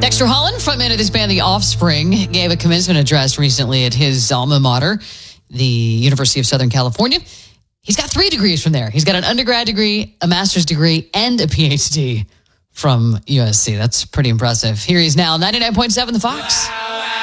Dexter Holland, frontman of this band, The Offspring, gave a commencement address recently at his alma mater, the University of Southern California. He's got 3 degrees from there. He's got an undergrad degree, a master's degree, and a PhD from USC. That's pretty impressive. Here he is now, 99.7 The Fox.